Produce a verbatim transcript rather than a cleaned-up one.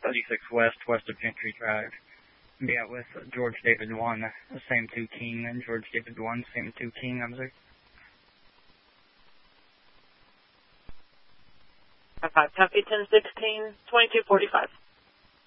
thirty-six West, west of Gentry Drive. Be out with George David one, same two King, and George David one, same two King, I'm sorry. Copy ten sixteen, twenty-two forty-five.